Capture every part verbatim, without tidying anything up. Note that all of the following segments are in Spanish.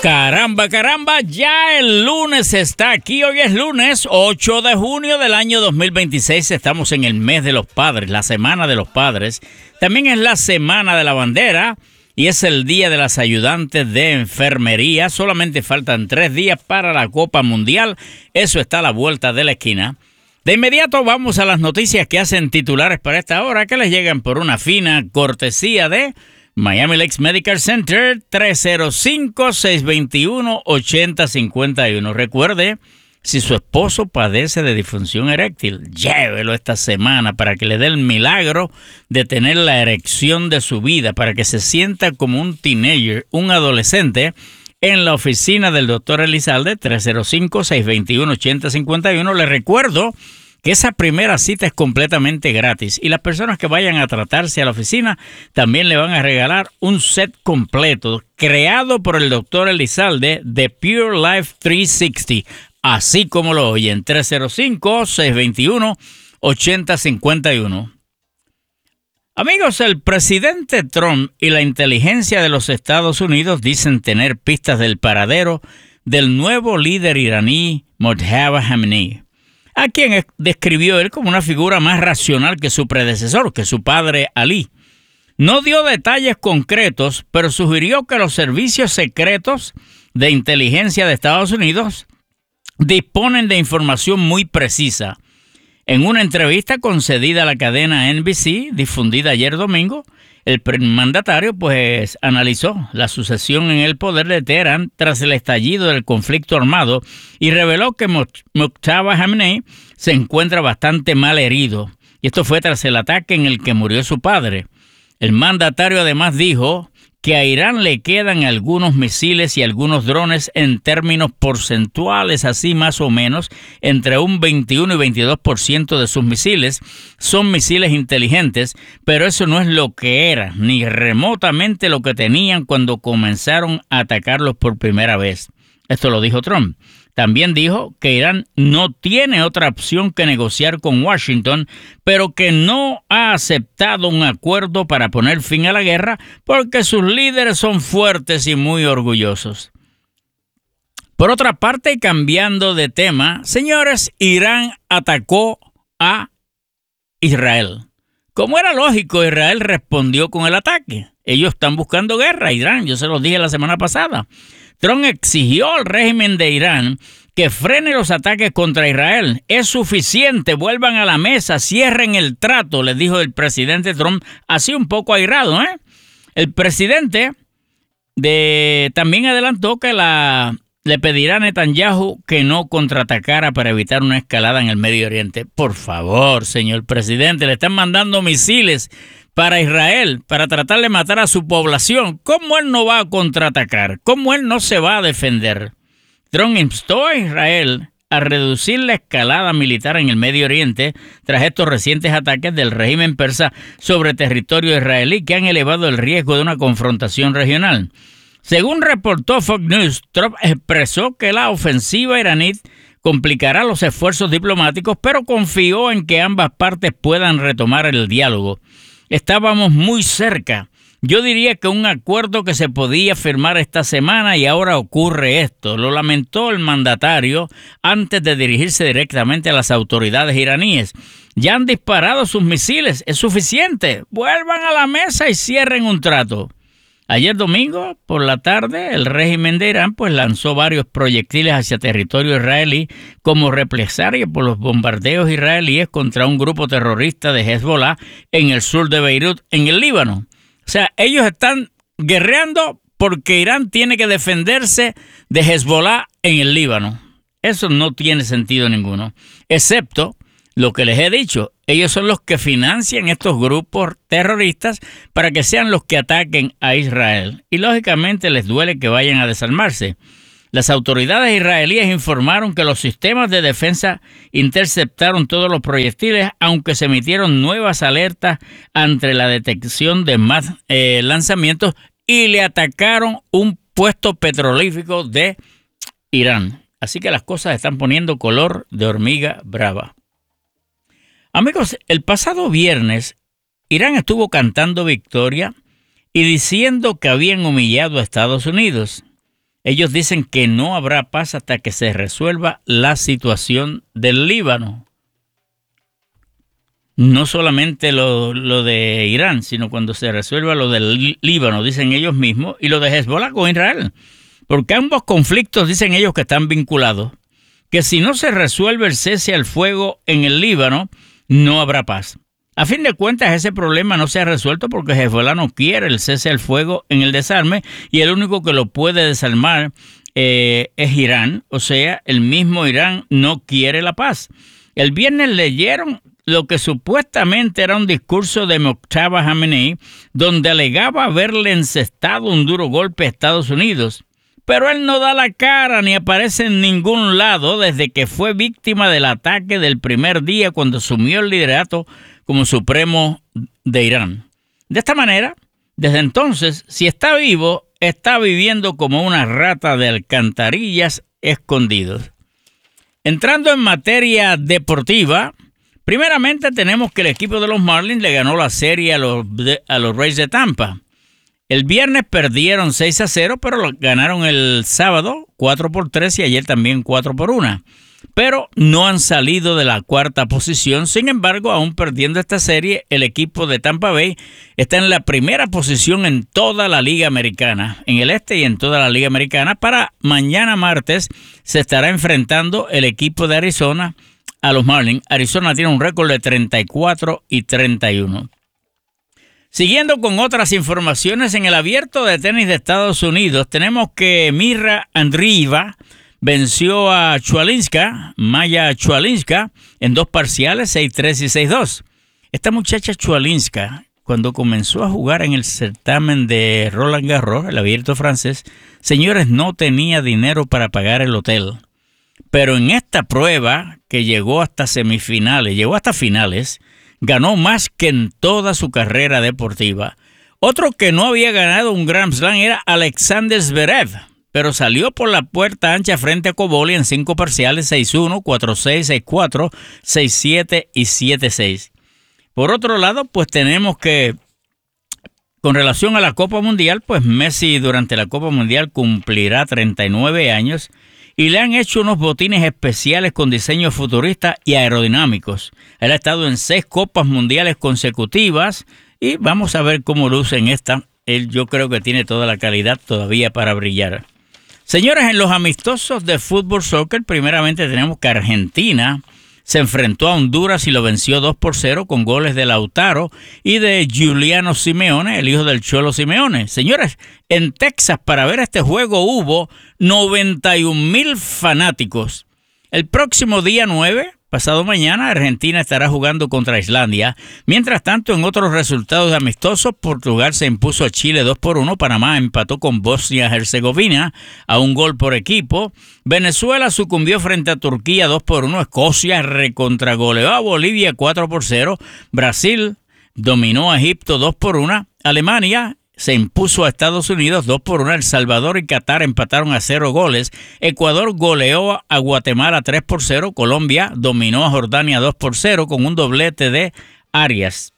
Caramba, caramba, ya el lunes está aquí. Hoy es lunes ocho de junio del año dos mil veintiséis. Estamos en el mes de los padres, la semana de los padres. También es la semana de la bandera y es el día de las ayudantes de enfermería. Solamente faltan tres días para la Copa Mundial. Eso está a la vuelta de la esquina. De inmediato vamos a las noticias que hacen titulares para esta hora, que les llegan por una fina cortesía de Miami Lakes Medical Center, tres cero cinco, seis dos uno, ocho cero cinco uno. Recuerde, si su esposo padece de disfunción eréctil, llévelo esta semana para que le dé el milagro de tener la erección de su vida, para que se sienta como un teenager, un adolescente, en la oficina del doctor Elizalde, tres cero cinco, seis dos uno, ocho cero cinco uno. Le recuerdo que esa primera cita es completamente gratis y las personas que vayan a tratarse a la oficina también le van a regalar un set completo creado por el doctor Elizalde de Pure Life trescientos sesenta, así como lo oyen, tres cero cinco, seis dos uno, ocho cero cinco uno. Amigos, el presidente Trump y la inteligencia de los Estados Unidos dicen tener pistas del paradero del nuevo líder iraní Mojtaba Khamenei, a quien describió él como una figura más racional que su predecesor, que su padre Ali. No dio detalles concretos, pero sugirió que los servicios secretos de inteligencia de Estados Unidos disponen de información muy precisa. En una entrevista concedida a la cadena N B C, difundida ayer domingo, el mandatario pues analizó la sucesión en el poder de Teherán tras el estallido del conflicto armado y reveló que Mojtaba Khamenei se encuentra bastante mal herido. Y esto fue tras el ataque en el que murió su padre. El mandatario además dijo que a Irán le quedan algunos misiles y algunos drones en términos porcentuales, así más o menos, entre un veintiuno y veintidós por ciento de sus misiles son misiles inteligentes, pero eso no es lo que era, ni remotamente lo que tenían cuando comenzaron a atacarlos por primera vez. Esto lo dijo Trump. También dijo que Irán no tiene otra opción que negociar con Washington, pero que no ha aceptado un acuerdo para poner fin a la guerra porque sus líderes son fuertes y muy orgullosos. Por otra parte, cambiando de tema, señores, Irán atacó a Israel. Como era lógico, Israel respondió con el ataque. Ellos están buscando guerra, Irán, yo se los dije la semana pasada. Trump exigió al régimen de Irán que frene los ataques contra Israel. Es suficiente, vuelvan a la mesa, cierren el trato, les dijo el presidente Trump, así un poco airado, ¿eh? El presidente de, también adelantó que la, le pedirá a Netanyahu que no contraatacara para evitar una escalada en el Medio Oriente. Por favor, señor presidente, le están mandando misiles para Israel, para tratar de matar a su población. ¿Cómo él no va a contraatacar? ¿Cómo él no se va a defender? Trump instó a Israel a reducir la escalada militar en el Medio Oriente tras estos recientes ataques del régimen persa sobre territorio israelí que han elevado el riesgo de una confrontación regional. Según reportó Fox News, Trump expresó que la ofensiva iraní complicará los esfuerzos diplomáticos, pero confió en que ambas partes puedan retomar el diálogo. Estábamos muy cerca. Yo diría que un acuerdo que se podía firmar esta semana y ahora ocurre esto. Lo lamentó el mandatario antes de dirigirse directamente a las autoridades iraníes. Ya han disparado sus misiles. Es suficiente. Vuelvan a la mesa y cierren un trato. Ayer domingo, por la tarde, el régimen de Irán pues lanzó varios proyectiles hacia territorio israelí como represalia por los bombardeos israelíes contra un grupo terrorista de Hezbollah en el sur de Beirut, en el Líbano. O sea, ellos están guerreando porque Irán tiene que defenderse de Hezbollah en el Líbano. Eso no tiene sentido ninguno, excepto lo que les he dicho. Ellos son los que financian estos grupos terroristas para que sean los que ataquen a Israel. Y lógicamente les duele que vayan a desarmarse. Las autoridades israelíes informaron que los sistemas de defensa interceptaron todos los proyectiles, aunque se emitieron nuevas alertas ante la detección de más eh, lanzamientos y le atacaron un puesto petrolífero de Irán. Así que las cosas están poniendo color de hormiga brava. Amigos, el pasado viernes, Irán estuvo cantando victoria y diciendo que habían humillado a Estados Unidos. Ellos dicen que no habrá paz hasta que se resuelva la situación del Líbano. No solamente lo, lo de Irán, sino cuando se resuelva lo del Líbano, dicen ellos mismos, y lo de Hezbollah con Israel. Porque ambos conflictos dicen ellos que están vinculados, que si no se resuelve el cese al fuego en el Líbano, no habrá paz. A fin de cuentas, ese problema no se ha resuelto porque Hezbollah no quiere el cese al fuego en el desarme y el único que lo puede desarmar eh, es Irán. O sea, el mismo Irán no quiere la paz. El viernes leyeron lo que supuestamente era un discurso de Mojtaba Khamenei, donde alegaba haberle encestado un duro golpe a Estados Unidos. Pero él no da la cara ni aparece en ningún lado desde que fue víctima del ataque del primer día cuando asumió el liderato como supremo de Irán. De esta manera, desde entonces, si está vivo, está viviendo como una rata de alcantarillas escondidos. Entrando en materia deportiva, primeramente tenemos que el equipo de los Marlins le ganó la serie a los, de, a los Rays de Tampa. El viernes perdieron seis a cero, pero lo ganaron el sábado cuatro por tres y ayer también cuatro por uno. Pero no han salido de la cuarta posición. Sin embargo, aún perdiendo esta serie, el equipo de Tampa Bay está en la primera posición en toda la Liga Americana, en el este y en toda la Liga Americana. Para mañana martes se estará enfrentando el equipo de Arizona a los Marlins. Arizona tiene un récord de treinta y cuatro y treinta y uno. Siguiendo con otras informaciones, en el Abierto de Tenis de Estados Unidos tenemos que Mirra Andreeva venció a Chwalinska, Maya Chwalinska, en dos parciales, seis tres y seis dos. Esta muchacha Chwalinska, cuando comenzó a jugar en el certamen de Roland Garros, el Abierto francés, señores, no tenía dinero para pagar el hotel. Pero en esta prueba, que llegó hasta semifinales, llegó hasta finales, ganó más que en toda su carrera deportiva. Otro que no había ganado un Grand Slam era Alexander Zverev, pero salió por la puerta ancha frente a Cobolli en cinco parciales, seis uno, cuatro seis, seis cuatro, seis siete y siete seis. Por otro lado, pues tenemos que, con relación a la Copa Mundial, pues Messi durante la Copa Mundial cumplirá treinta y nueve años y le han hecho unos botines especiales con diseños futuristas y aerodinámicos. Él ha estado en seis Copas Mundiales consecutivas y vamos a ver cómo luce en esta. Él yo creo que tiene toda la calidad todavía para brillar. Señores, en los amistosos de fútbol soccer, primeramente tenemos que Argentina se enfrentó a Honduras y lo venció dos por cero con goles de Lautaro y de Giuliano Simeone, el hijo del Cholo Simeone. Señores, en Texas para ver este juego hubo noventa y un mil fanáticos. El próximo día nueve, pasado mañana, Argentina estará jugando contra Islandia. Mientras tanto, en otros resultados amistosos, Portugal se impuso a Chile dos por uno, Panamá empató con Bosnia-Herzegovina a un gol por equipo, Venezuela sucumbió frente a Turquía dos por uno, Escocia recontragoleó a Bolivia cuatro por cero, Brasil dominó a Egipto dos por uno, Alemania se impuso a Estados Unidos dos por uno, El Salvador y Qatar empataron a cero goles, Ecuador goleó a Guatemala tres por cero, Colombia dominó a Jordania dos por cero con un doblete de Arias.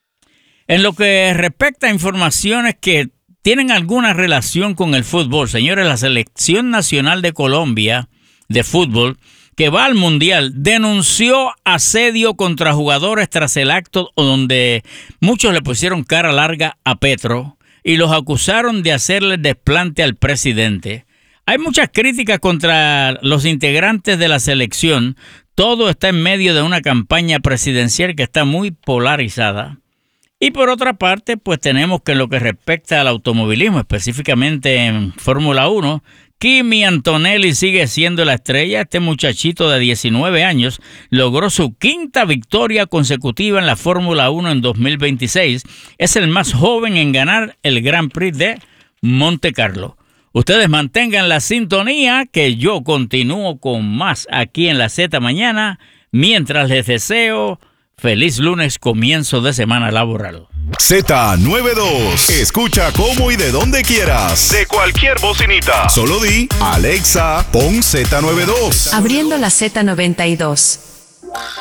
En lo que respecta a informaciones que tienen alguna relación con el fútbol, señores, la Selección Nacional de Colombia de fútbol, que va al Mundial, denunció asedio contra jugadores tras el acto donde muchos le pusieron cara larga a Petro y los acusaron de hacerle desplante al presidente. Hay muchas críticas contra los integrantes de la selección. Todo está en medio de una campaña presidencial que está muy polarizada. Y por otra parte, pues tenemos que en lo que respecta al automovilismo, específicamente en Fórmula uno, Kimi Antonelli sigue siendo la estrella. Este muchachito de diecinueve años logró su quinta victoria consecutiva en la Fórmula uno en dos mil veintiséis. Es el más joven en ganar el Grand Prix de Monte Carlo. Ustedes mantengan la sintonía que yo continúo con más aquí en la Z Mañana, mientras les deseo feliz lunes, comienzo de semana laboral. Z noventa y dos. Escucha cómo y de donde quieras. De cualquier bocinita. Solo di, Alexa, pon Z noventa y dos. Abriendo la Z noventa y dos.